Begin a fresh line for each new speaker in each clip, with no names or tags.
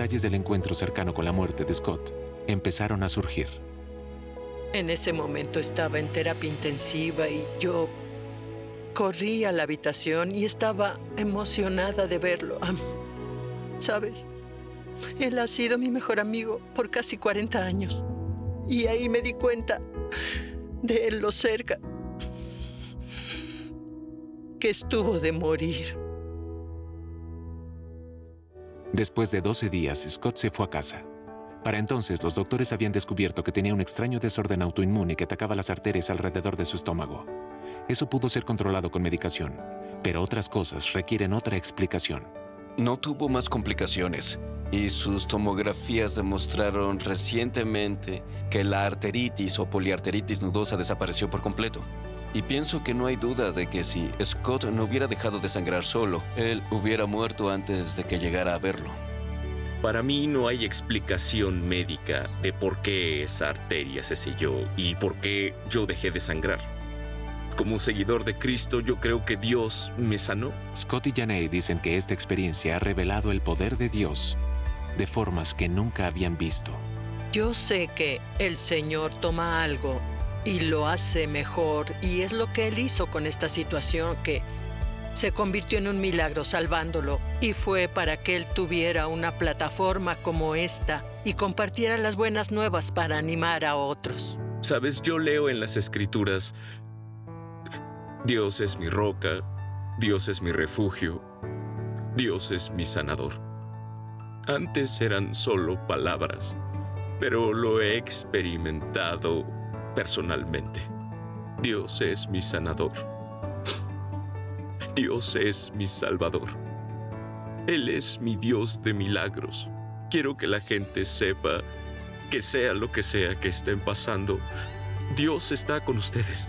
detalles del encuentro cercano con la muerte de Scott empezaron a surgir.
En ese momento estaba en terapia intensiva y yo corrí a la habitación y estaba emocionada de verlo. ¿Sabes? Él ha sido mi mejor amigo por casi 40 años. Y ahí me di cuenta de él lo cerca que estuvo de morir.
Después de 12 días, Scott se fue a casa. Para entonces, los doctores habían descubierto que tenía un extraño desorden autoinmune que atacaba las arterias alrededor de su estómago. Eso pudo ser controlado con medicación, pero otras cosas requieren otra explicación.
No tuvo más complicaciones y sus tomografías demostraron recientemente que la arteritis o poliarteritis nudosa desapareció por completo. Y pienso que no hay duda de que si Scott no hubiera dejado de sangrar solo, él hubiera muerto antes de que llegara a verlo.
Para mí no hay explicación médica de por qué esa arteria se selló y por qué yo dejé de sangrar. Como un seguidor de Cristo, yo creo que Dios me sanó.
Scott y Janey dicen que esta experiencia ha revelado el poder de Dios de formas que nunca habían visto.
Yo sé que el Señor toma algo y lo hace mejor, y es lo que Él hizo con esta situación, que se convirtió en un milagro salvándolo, y fue para que Él tuviera una plataforma como esta y compartiera las buenas nuevas para animar a otros.
Sabes, yo leo en las Escrituras: Dios es mi roca, Dios es mi refugio, Dios es mi sanador. Antes eran solo palabras, pero lo he experimentado personalmente. Dios es mi sanador. Dios es mi salvador. Él es mi Dios de milagros. Quiero que la gente sepa que sea lo que sea que estén pasando, Dios está con ustedes.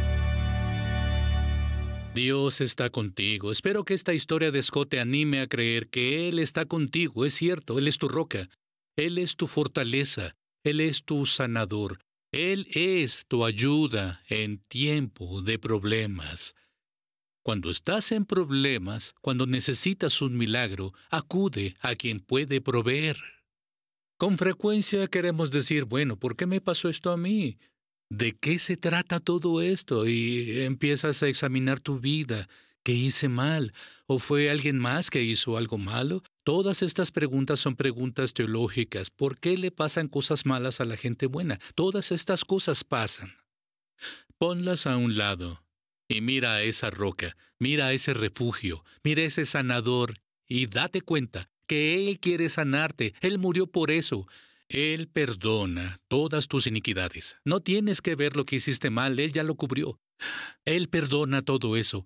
Dios está contigo. Espero que esta historia de Scott te anime a creer que Él está contigo. Es cierto, Él es tu roca. Él es tu fortaleza. Él es tu sanador. Él es tu ayuda en tiempo de problemas. Cuando estás en problemas, cuando necesitas un milagro, acude a quien puede proveer. Con frecuencia queremos decir, bueno, ¿por qué me pasó esto a mí? ¿De qué se trata todo esto? Y empiezas a examinar tu vida. ¿Qué hice mal? ¿O fue alguien más que hizo algo malo? Todas estas preguntas son preguntas teológicas. ¿Por qué le pasan cosas malas a la gente buena? Todas estas cosas pasan. Ponlas a un lado y mira a esa roca, mira a ese refugio, mira a ese sanador y date cuenta que Él quiere sanarte. Él murió por eso. Él perdona todas tus iniquidades. No tienes que ver lo que hiciste mal, Él ya lo cubrió. Él perdona todo eso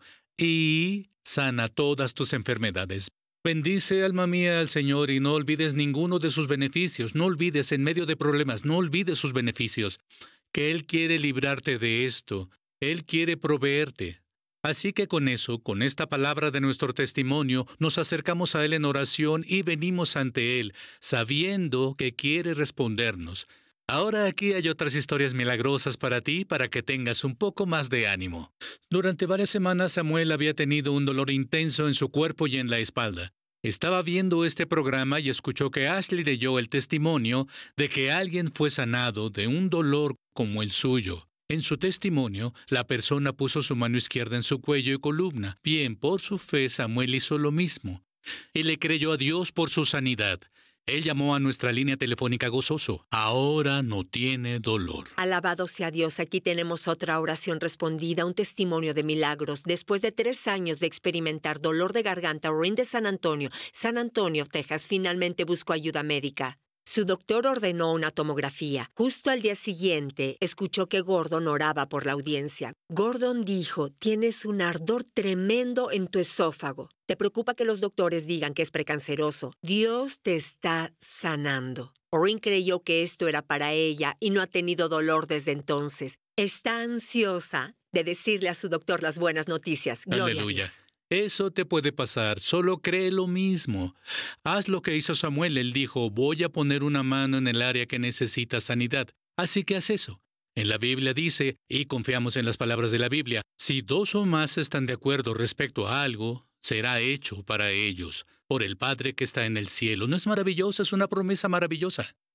y sana todas tus enfermedades. Bendice, alma mía, al Señor y no olvides ninguno de sus beneficios. No olvides en medio de problemas, no olvides sus beneficios. Que Él quiere librarte de esto. Él quiere proveerte. Así que con eso, con esta palabra de nuestro testimonio, nos acercamos a Él en oración y venimos ante Él, sabiendo que quiere respondernos. Ahora aquí hay otras historias milagrosas para ti, para que tengas un poco más de ánimo. Durante varias semanas Samuel había tenido un dolor intenso en su cuerpo y en la espalda. Estaba viendo este programa y escuchó que Ashley leyó el testimonio de que alguien fue sanado de un dolor como el suyo. En su testimonio, la persona puso su mano izquierda en su cuello y columna. Bien, por su fe, Samuel hizo lo mismo. Y le creyó a Dios por su sanidad. Él llamó a nuestra línea telefónica gozoso. Ahora no tiene dolor.
Alabado sea Dios, aquí tenemos otra oración respondida, un testimonio de milagros. Después de 3 años de experimentar dolor de garganta, Rin de San Antonio, Texas, finalmente buscó ayuda médica. Su doctor ordenó una tomografía. Justo al día siguiente, escuchó que Gordon oraba por la audiencia. Gordon dijo, tienes un ardor tremendo en tu esófago. Te preocupa que los doctores digan que es precanceroso. Dios te está sanando. Orrin creyó que esto era para ella y no ha tenido dolor desde entonces. Está ansiosa de decirle a su doctor las buenas noticias. Gloria a Dios.
Eso te puede pasar, solo cree lo mismo. Haz lo que hizo Samuel, él dijo, voy a poner una mano en el área que necesita sanidad. Así que haz eso. En la Biblia dice, y confiamos en las palabras de la Biblia, si 2 o más están de acuerdo respecto a algo, será hecho para ellos por el Padre que está en el cielo. ¿No es maravillosa? Es una promesa maravillosa.